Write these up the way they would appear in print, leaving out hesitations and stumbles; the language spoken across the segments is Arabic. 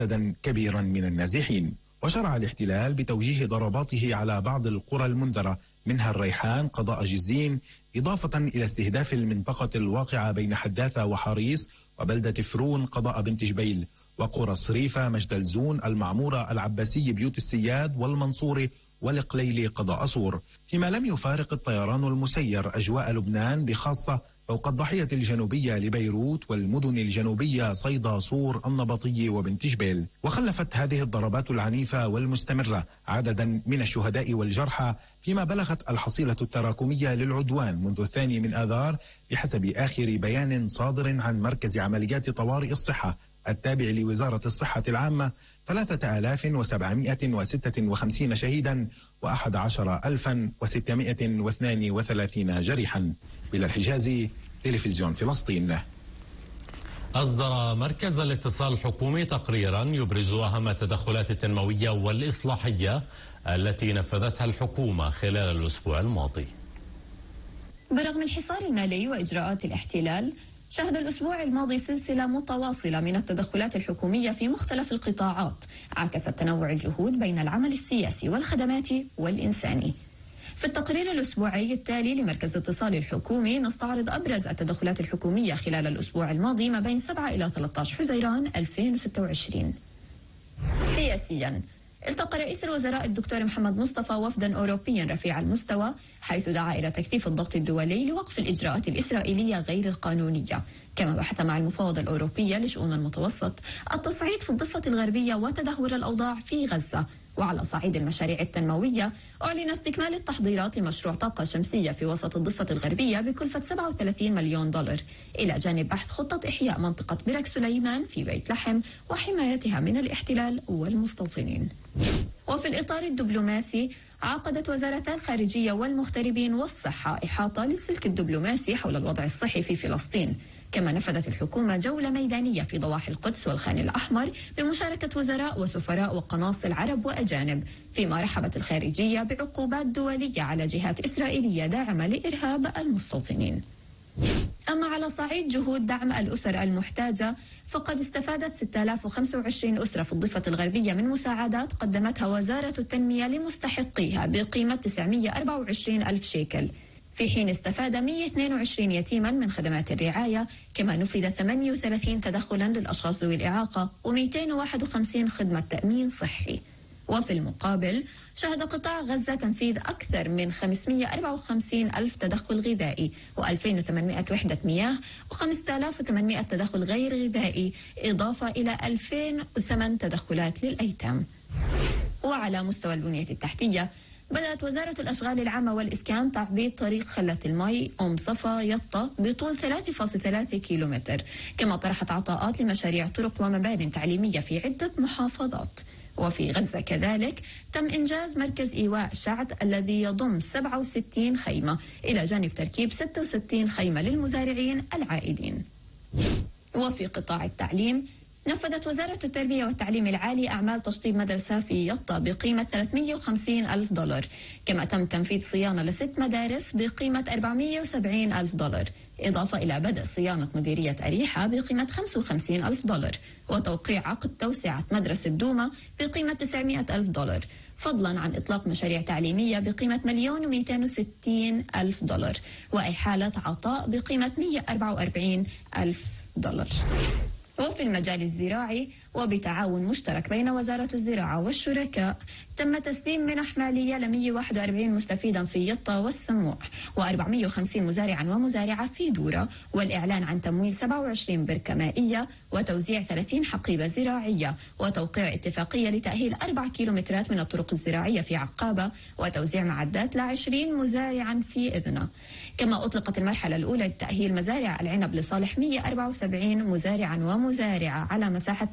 عددا كبيرا من النازحين. وشرع الاحتلال بتوجيه ضرباته على بعض القرى المنذرة منها الريحان قضاء جزين، إضافة إلى استهداف المنطقة الواقعة بين حداثة وحريص وبلدة فرون قضاء بنت جبيل، وقرى الصريفة مجد الزون المعمورة العباسي بيوت السياد والمنصوري والقليلي قضاء صور. فيما لم يفارق الطيران المسير أجواء لبنان بخاصة فوق الضاحية الجنوبية لبيروت والمدن الجنوبية صيدا صور النبطي وبنت جبيل. وخلفت هذه الضربات العنيفة والمستمرة عددا من الشهداء والجرحى، فيما بلغت الحصيلة التراكمية للعدوان منذ 2 آذار بحسب آخر بيان صادر عن مركز عمليات طوارئ الصحة التابع لوزارة الصحة العامة 3756 شهيدا و11632 جريحا. بلا الحجازي، تلفزيون فلسطين. أصدر مركز الاتصال الحكومي تقريرا يبرز أهم التدخلات التنموية والإصلاحية التي نفذتها الحكومة خلال الأسبوع الماضي. برغم الحصار المالي وإجراءات الاحتلال، شهد الأسبوع الماضي سلسلة متواصلة من التدخلات الحكومية في مختلف القطاعات عكست تنوع الجهود بين العمل السياسي والخدمات والإنساني. في التقرير الأسبوعي التالي لمركز الاتصال الحكومي نستعرض أبرز التدخلات الحكومية خلال الأسبوع الماضي ما بين 7 إلى 13 حزيران 2026. سياسياً، التقى رئيس الوزراء الدكتور محمد مصطفى وفدا أوروبيا رفيع المستوى، حيث دعا إلى تكثيف الضغط الدولي لوقف الإجراءات الإسرائيلية غير القانونية. كما بحث مع المفوضة الأوروبية لشؤون المتوسط التصعيد في الضفة الغربية وتدهور الأوضاع في غزة. وعلى صعيد المشاريع التنموية، أعلن استكمال التحضيرات لمشروع طاقة شمسية في وسط الضفة الغربية بكلفة 37 مليون دولار، إلى جانب بحث خطة إحياء منطقة برك سليمان في بيت لحم وحمايتها من الاحتلال والمستوطنين. وفي الإطار الدبلوماسي، عقدت وزارتا الخارجية والمغتربين والصحة إحاطة للسلك الدبلوماسي حول الوضع الصحي في فلسطين. كما نفذت الحكومة جولة ميدانية في ضواحي القدس والخان الأحمر بمشاركة وزراء وسفراء وقناصل عرب وأجانب، فيما رحبت الخارجية بعقوبات دولية على جهات إسرائيلية داعمة لإرهاب المستوطنين. أما على صعيد جهود دعم الأسر المحتاجة، فقد استفادت 6025 أسرة في الضفة الغربية من مساعدات قدمتها وزارة التنمية لمستحقيها بقيمة 924 ألف شيكل، في حين استفاد 122 يتيما من خدمات الرعاية. كما نفذ 38 تدخلا للأشخاص ذوي الإعاقة و251 خدمة تأمين صحي. وفي المقابل، شهد قطاع غزة تنفيذ أكثر من 554 ألف تدخل غذائي و2800 وحدة مياه و5800 تدخل غير غذائي، إضافة إلى 2008 تدخلات للأيتام. وعلى مستوى البنية التحتية، بدأت وزارة الأشغال العامة والإسكان تعبيد طريق خلة المي أم صفا يطا بطول 3.3 كيلومتر، كما طرحت عطاءات لمشاريع طرق ومبان تعليمية في عدة محافظات. وفي غزة كذلك تم إنجاز مركز إيواء شعد الذي يضم 67 خيمة، إلى جانب تركيب 66 خيمة للمزارعين العائدين. وفي قطاع التعليم، نفذت وزارة التربية والتعليم العالي أعمال تشطيب مدرسة في يطا بقيمة 350 ألف دولار، كما تم تنفيذ صيانة ل6 مدارس بقيمة 470 ألف دولار، إضافة إلى بدء صيانة مديرية أريحة بقيمة 55 ألف دولار، وتوقيع عقد توسعة مدرسة دوما بقيمة 900 ألف دولار، فضلا عن إطلاق مشاريع تعليمية بقيمة 1,260 ألف دولار، وإحالة عطاء بقيمة 144 ألف دولار. وفي المجال الزراعي، وبتعاون مشترك بين وزارة الزراعة والشركاء، تم تسليم منح مالية ل 141 مستفيدا في يطا والسموع و450 مزارعا ومزارعة في دورة، والإعلان عن تمويل 27 بركة مائية وتوزيع 30 حقيبة زراعية، وتوقيع اتفاقية لتأهيل 4 كيلومترات من الطرق الزراعية في عقابة، وتوزيع معدات ل20 مزارعا في إذنة. كما أطلقت المرحلة الأولى لتأهيل مزارع العنب لصالح 174 مزارعا ومزارعة على مساحة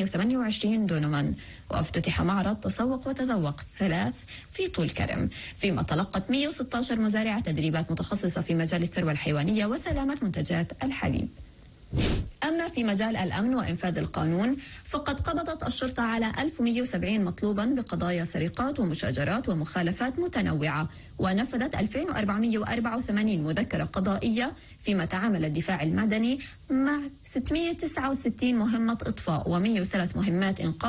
328 دونما، وافتتح معرض تسوق وتذوق 3 في طول كرم، فيما تلقت 116 مزارعة تدريبات متخصصة في مجال الثروة الحيوانية وسلامة منتجات الحليب. أما في مجال الأمن وإنفاذ القانون فقد قبضت الشرطة على 1170 مطلوبا بقضايا سرقات ومشاجرات ومخالفات متنوعة، ونفذت 2484 مذكرة قضائية، فيما تعامل الدفاع المدني مع 669 مهمة إطفاء و103 مهمات إنقاذ